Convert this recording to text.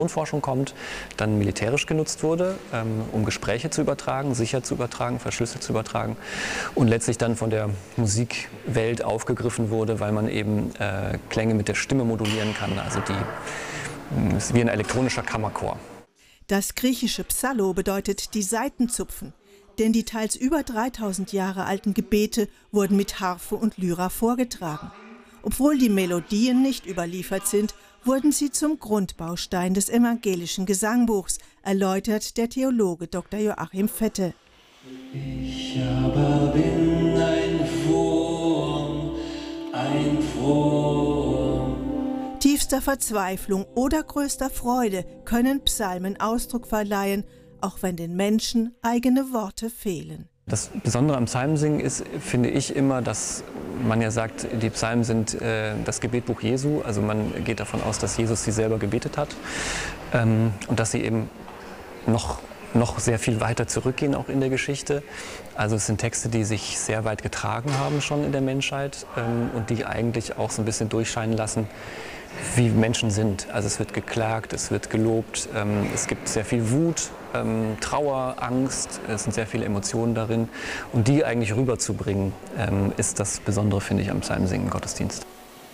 Forschung kommt, dann militärisch genutzt wurde, um Gespräche zu übertragen, sicher zu übertragen, verschlüsselt zu übertragen und letztlich dann von der Musikwelt aufgegriffen wurde, weil man eben Klänge mit der Stimme modulieren kann, also ist wie ein elektronischer Kammerchor. Das griechische Psallo bedeutet die Saiten zupfen, denn die teils über 3000 Jahre alten Gebete wurden mit Harfe und Lyra vorgetragen. Obwohl die Melodien nicht überliefert sind, wurden sie zum Grundbaustein des evangelischen Gesangbuchs, erläutert der Theologe Dr. Joachim Fette. Ich aber bin ein Wurm, ein Wurm. Tiefster Verzweiflung oder größter Freude können Psalmen Ausdruck verleihen, auch wenn den Menschen eigene Worte fehlen. Das Besondere am Psalmensingen ist, finde ich, immer, dass man ja sagt, die Psalmen sind das Gebetbuch Jesu. Also man geht davon aus, dass Jesus sie selber gebetet hat und dass sie eben noch sehr viel weiter zurückgehen, auch in der Geschichte. Also es sind Texte, die sich sehr weit getragen haben schon in der Menschheit und die eigentlich auch so ein bisschen durchscheinen lassen, wie Menschen sind. Also es wird geklagt, es wird gelobt, es gibt sehr viel Wut, Trauer, Angst, es sind sehr viele Emotionen darin. Und die eigentlich rüberzubringen, ist das Besondere, finde ich, am Psalmensingen im Gottesdienst.